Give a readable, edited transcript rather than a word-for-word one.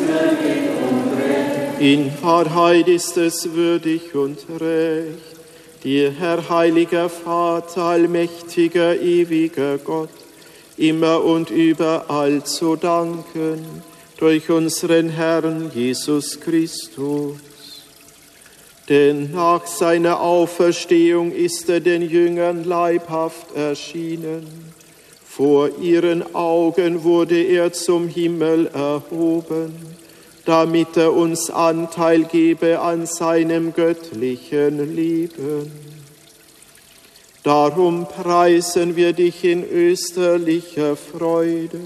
In Wahrheit ist es würdig und recht, dir, Herr heiliger Vater, allmächtiger, ewiger Gott, immer und überall zu danken, durch unseren Herrn Jesus Christus. Denn nach seiner Auferstehung ist er den Jüngern leibhaft erschienen. Vor ihren Augen wurde er zum Himmel erhoben, damit er uns Anteil gebe an seinem göttlichen Leben. Darum preisen wir dich in österlicher Freude